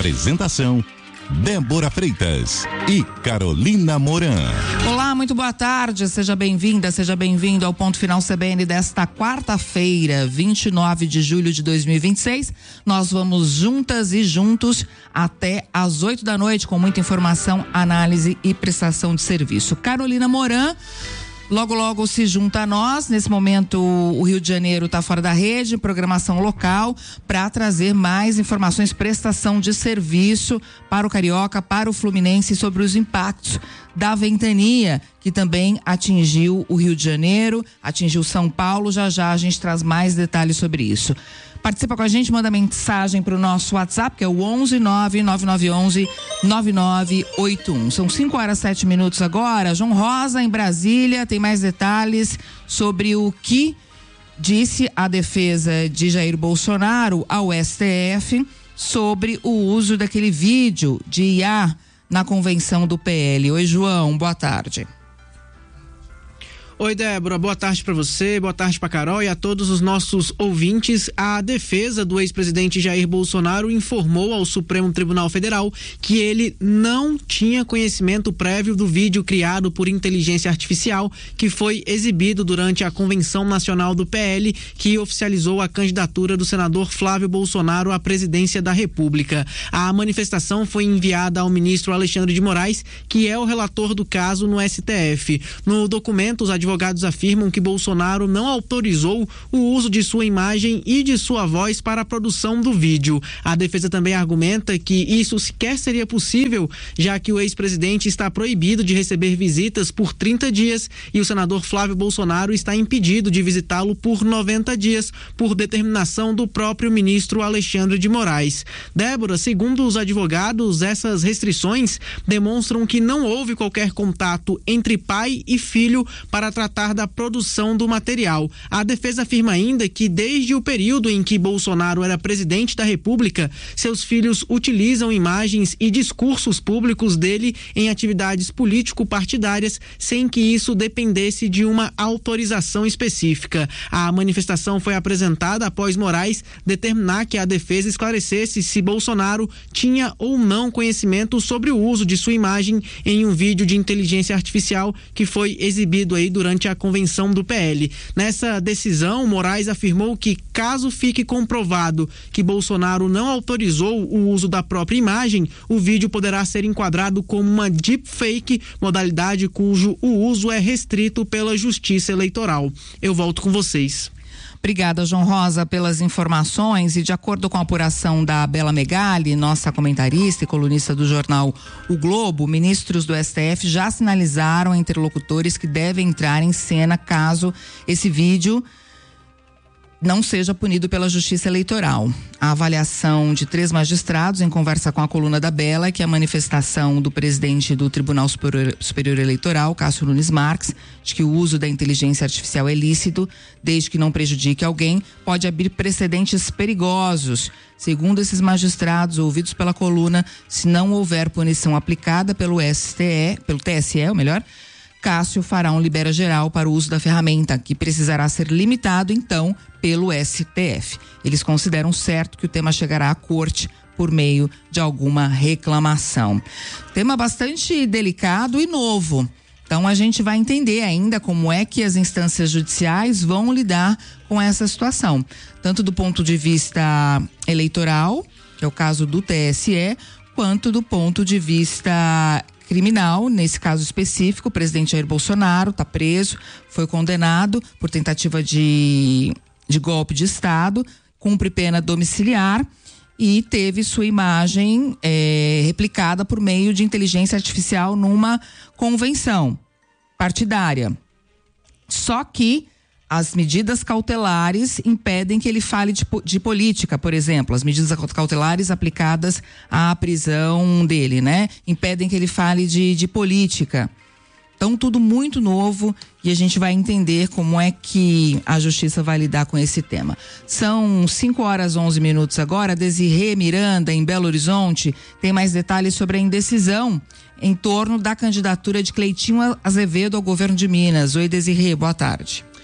Apresentação: Débora Freitas e Carolina Moran. Olá, muito boa tarde, seja bem-vinda, seja bem-vindo ao Ponto Final CBN desta quarta-feira, 29 de julho de 2026. Nós vamos juntas e juntos até às 8 da noite com muita informação, análise e prestação de serviço. Carolina Moran logo se junta a nós. Nesse momento o Rio de Janeiro está fora da rede, programação local, para trazer mais informações, prestação de serviço para o Carioca, para o Fluminense, sobre os impactos da ventania que também atingiu o Rio de Janeiro, atingiu São Paulo. Já a gente traz mais detalhes sobre isso. Participa com a gente, manda mensagem para o nosso WhatsApp, que é o 11-9911-9981. São 5h07 agora. João Rosa, em Brasília, tem mais detalhes sobre o que disse a defesa de Jair Bolsonaro ao STF sobre o uso daquele vídeo de IA na convenção do PL. Oi, João, boa tarde. Oi, Débora, boa tarde para você, boa tarde para Carol e a todos os nossos ouvintes. A defesa do ex-presidente Jair Bolsonaro informou ao Supremo Tribunal Federal que ele não tinha conhecimento prévio do vídeo criado por inteligência artificial que foi exibido durante a Convenção Nacional do PL, que oficializou a candidatura do senador Flávio Bolsonaro à presidência da República. A manifestação foi enviada ao ministro Alexandre de Moraes, que é o relator do caso no STF. No documento, os advogados afirmam que Bolsonaro não autorizou o uso de sua imagem e de sua voz para a produção do vídeo. A defesa também argumenta que isso sequer seria possível, já que o ex-presidente está proibido de receber visitas por 30 dias e o senador Flávio Bolsonaro está impedido de visitá-lo por 90 dias, por determinação do próprio ministro Alexandre de Moraes. Débora, segundo os advogados, essas restrições demonstram que não houve qualquer contato entre pai e filho para tratar da produção do material. A defesa afirma ainda que desde o período em que Bolsonaro era presidente da República, seus filhos utilizam imagens e discursos públicos dele em atividades político-partidárias sem que isso dependesse de uma autorização específica. A manifestação foi apresentada após Moraes determinar que a defesa esclarecesse se Bolsonaro tinha ou não conhecimento sobre o uso de sua imagem em um vídeo de inteligência artificial que foi exibido aí durante a convenção do PL. Nessa decisão, Moraes afirmou que, caso fique comprovado que Bolsonaro não autorizou o uso da própria imagem, o vídeo poderá ser enquadrado como uma deepfake, modalidade cujo o uso é restrito pela Justiça Eleitoral. Eu volto com vocês. Obrigada, João Rosa, pelas informações. E de acordo com a apuração da Bela Megali, nossa comentarista e colunista do jornal O Globo, ministros do STF já sinalizaram a interlocutores que devem entrar em cena caso esse vídeo não seja punido pela Justiça Eleitoral. A avaliação de 3 magistrados, em conversa com a coluna da Bela, é que a manifestação do presidente do Tribunal Superior Eleitoral, Cássio Nunes Marques, de que o uso da inteligência artificial é lícito, desde que não prejudique alguém, pode abrir precedentes perigosos. Segundo esses magistrados ouvidos pela coluna, se não houver punição aplicada pelo TSE, Cássio fará um libera geral para o uso da ferramenta, que precisará ser limitado, então, pelo STF. Eles consideram certo que o tema chegará à corte por meio de alguma reclamação. Tema bastante delicado e novo. Então, a gente vai entender ainda como é que as instâncias judiciais vão lidar com essa situação. Tanto do ponto de vista eleitoral, que é o caso do TSE, quanto do ponto de vista criminal. Nesse caso específico, o presidente Jair Bolsonaro está preso, foi condenado por tentativa de golpe de Estado, cumpre pena domiciliar e teve sua imagem replicada por meio de inteligência artificial numa convenção partidária. Só que as medidas cautelares impedem que ele fale de política, por exemplo. As medidas cautelares aplicadas à prisão dele, né? Impedem que ele fale de política. Então, tudo muito novo e a gente vai entender como é que a justiça vai lidar com esse tema. São 5h11 agora. Desirê Miranda, em Belo Horizonte, tem mais detalhes sobre a indecisão em torno da candidatura de Cleitinho Azevedo ao governo de Minas. Oi, Desirê, boa tarde.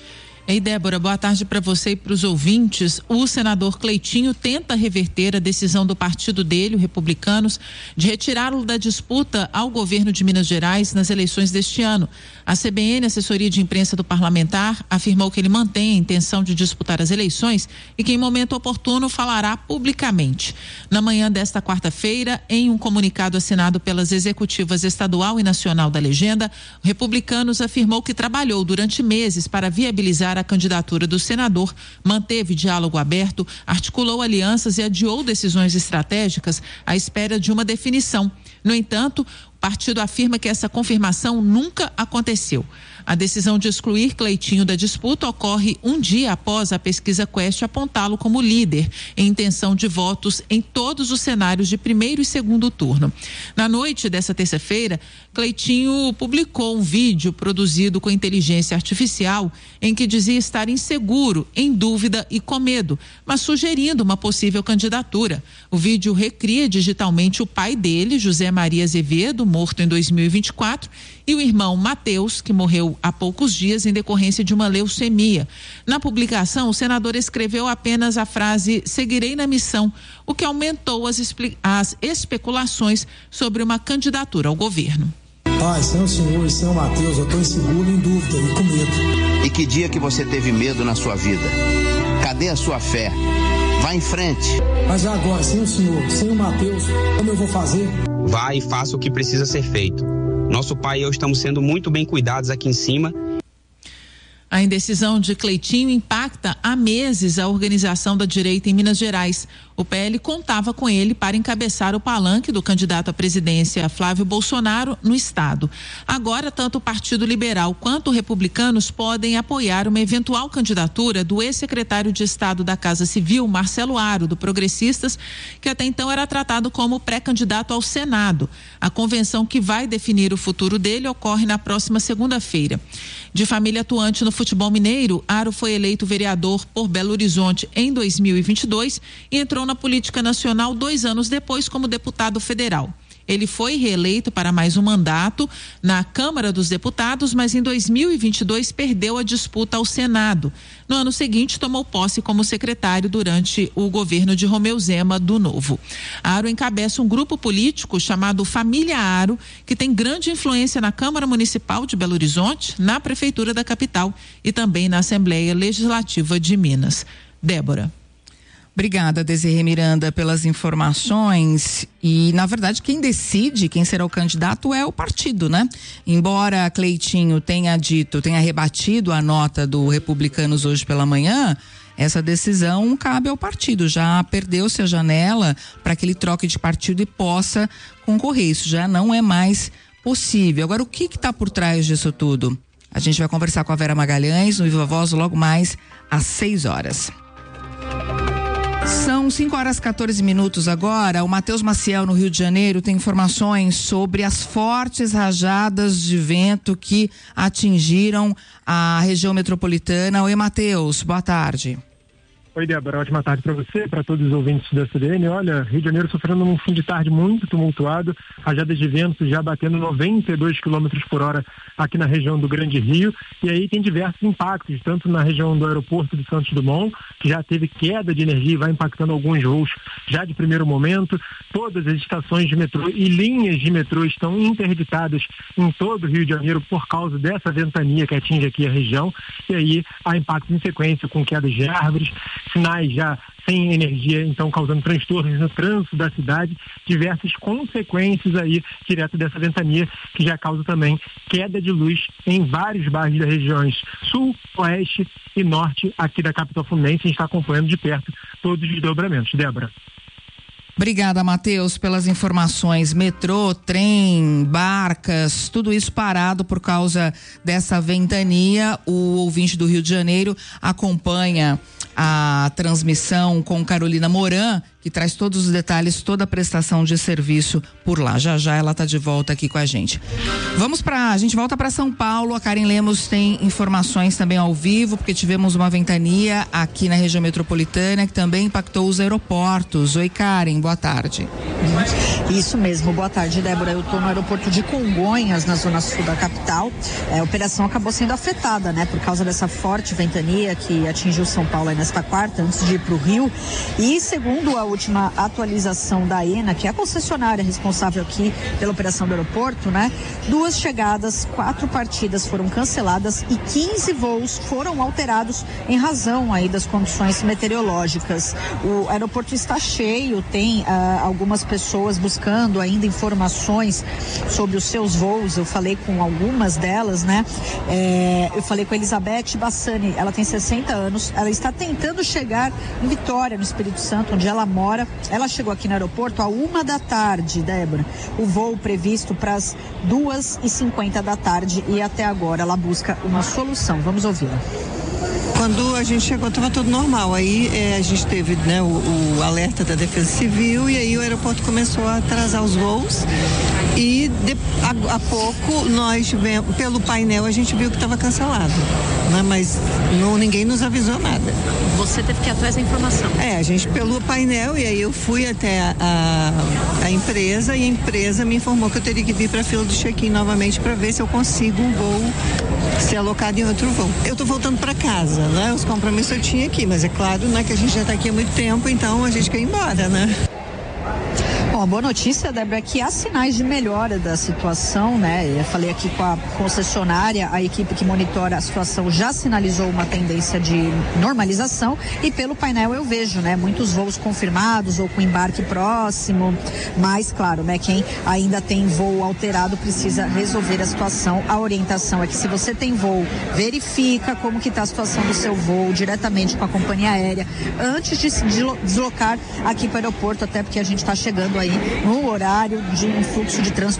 Ei, Débora, boa tarde para você e para os ouvintes. O senador Cleitinho tenta reverter a decisão do partido dele, o Republicanos, de retirá-lo da disputa ao governo de Minas Gerais nas eleições deste ano. A CBN, assessoria de imprensa do parlamentar, afirmou que ele mantém a intenção de disputar as eleições e que em momento oportuno falará publicamente. Na manhã desta quarta-feira, em um comunicado assinado pelas executivas estadual e nacional da legenda, o Republicanos afirmou que trabalhou durante meses para viabilizar a candidatura do senador, manteve diálogo aberto, articulou alianças e adiou decisões estratégicas à espera de uma definição. No entanto, o partido afirma que essa confirmação nunca aconteceu. A decisão de excluir Cleitinho da disputa ocorre um dia após a pesquisa Quest apontá-lo como líder em intenção de votos em todos os cenários de primeiro e segundo turno. Na noite dessa terça-feira, Cleitinho publicou um vídeo produzido com inteligência artificial em que dizia estar inseguro, em dúvida e com medo, mas sugerindo uma possível candidatura. O vídeo recria digitalmente o pai dele, José Maria Azevedo, morto em 2024, e o irmão Mateus, que morreu há poucos dias em decorrência de uma leucemia. Na publicação, o senador escreveu apenas a frase "seguirei na missão", o que aumentou as especulações sobre uma candidatura ao governo. Pai, sem o Senhor e sem o Mateus, eu estou inseguro, em dúvida e com medo. E que dia que você teve medo na sua vida? Cadê a sua fé? Vá em frente. Mas agora, sem o Senhor, sem o Mateus, como eu vou fazer? Vá e faça o que precisa ser feito. Nosso pai e eu estamos sendo muito bem cuidados aqui em cima. A indecisão de Cleitinho impacta há meses a organização da direita em Minas Gerais. O PL contava com ele para encabeçar o palanque do candidato à presidência Flávio Bolsonaro no estado. Agora, tanto o Partido Liberal quanto o Republicanos podem apoiar uma eventual candidatura do ex-secretário de Estado da Casa Civil, Marcelo Aro, do Progressistas, que até então era tratado como pré-candidato ao Senado. A convenção que vai definir o futuro dele ocorre na próxima segunda-feira. De família atuante no futebol mineiro, Aro foi eleito vereador por Belo Horizonte em 2022 e entrou na política nacional 2 anos depois como deputado federal. Ele foi reeleito para mais um mandato na Câmara dos Deputados, mas em 2022 perdeu a disputa ao Senado. No ano seguinte, tomou posse como secretário durante o governo de Romeu Zema, do Novo. Aro encabeça um grupo político chamado Família Aro, que tem grande influência na Câmara Municipal de Belo Horizonte, na Prefeitura da capital e também na Assembleia Legislativa de Minas. Débora. Obrigada, Desirê Miranda, pelas informações. E, na verdade, quem decide quem será o candidato é o partido, né? Embora Cleitinho tenha rebatido a nota do Republicanos hoje pela manhã, essa decisão cabe ao partido. Já perdeu-se a janela para que ele troque de partido e possa concorrer. Isso já não é mais possível. Agora, o que está por trás disso tudo? A gente vai conversar com a Vera Magalhães no Viva Voz logo mais às 6h. São 5h14 agora. O Matheus Maciel, no Rio de Janeiro, tem informações sobre as fortes rajadas de vento que atingiram a região metropolitana. Oi, Matheus, boa tarde. Oi, Débora, ótima tarde para você, para todos os ouvintes da CDN. Olha, Rio de Janeiro sofrendo um fim de tarde muito tumultuado, rajadas de vento já batendo 92 km por hora aqui na região do Grande Rio, e aí tem diversos impactos, tanto na região do aeroporto de Santos Dumont, que já teve queda de energia e vai impactando alguns voos já de primeiro momento. Todas as estações de metrô e linhas de metrô estão interditadas em todo o Rio de Janeiro por causa dessa ventania que atinge aqui a região, e aí há impactos em sequência com quedas de árvores, sinais já sem energia, então causando transtornos no trânsito da cidade, diversas consequências aí direto dessa ventania, que já causa também queda de luz em vários bairros das regiões sul, oeste e norte aqui da capital fluminense. A gente está acompanhando de perto todos os desdobramentos. Débora. Obrigada, Matheus, pelas informações. Metrô, trem, barcas, tudo isso parado por causa dessa ventania. O ouvinte do Rio de Janeiro acompanha a transmissão com Carolina Moran, que traz todos os detalhes, toda a prestação de serviço por lá. Já já ela está de volta aqui com a gente. A gente volta para São Paulo. A Karen Lemos tem informações também ao vivo, porque tivemos uma ventania aqui na região metropolitana que também impactou os aeroportos. Oi, Karen, boa tarde. né? Isso mesmo, boa tarde, Débora. Eu estou no aeroporto de Congonhas, na zona sul da capital. A operação acabou sendo afetada, né? Por causa dessa forte ventania que atingiu São Paulo aí nesta quarta, antes de ir para o Rio. E segundo a última atualização da ENA, que é a concessionária responsável aqui pela operação do aeroporto, né? 2 chegadas, 4 partidas foram canceladas e 15 voos foram alterados em razão aí das condições meteorológicas. O aeroporto está cheio, tem algumas pessoas buscando ainda informações sobre os seus voos. Eu falei com algumas delas, né? Eu falei com a Elizabeth Bassani, ela tem 60 anos, ela está tentando chegar em Vitória, no Espírito Santo, onde ela mora. Ela chegou aqui no aeroporto à 1 da tarde, Débora. O voo previsto para as 2h50 da tarde e até agora ela busca uma solução. Vamos ouvi-la. Quando a gente chegou, estava tudo normal. Aí a gente teve, né, o alerta da Defesa Civil e aí o aeroporto começou a atrasar os voos. E há pouco nós tivemos, pelo painel, a gente viu que estava cancelado, né? Mas ninguém nos avisou nada. Você teve que ir atrás da informação? A gente pelo painel, e aí eu fui até a empresa e a empresa me informou que eu teria que vir para a fila do check-in novamente para ver se eu consigo um voo ser alocado em outro voo. Eu estou voltando para casa, né? Os compromissos eu tinha aqui, mas é claro, né, que a gente já está aqui há muito tempo, então a gente quer ir embora, né? Bom, a boa notícia, Débora, é que há sinais de melhora da situação, né? Eu falei aqui com a concessionária, a equipe que monitora a situação já sinalizou uma tendência de normalização e pelo painel eu vejo, né? Muitos voos confirmados ou com embarque próximo, mas claro, né? Quem ainda tem voo alterado precisa resolver a situação. A orientação é que se você tem voo, verifica como que está a situação do seu voo diretamente com a companhia aérea antes de se deslocar aqui para o aeroporto, até porque a gente está chegando aí no horário de um fluxo de trânsito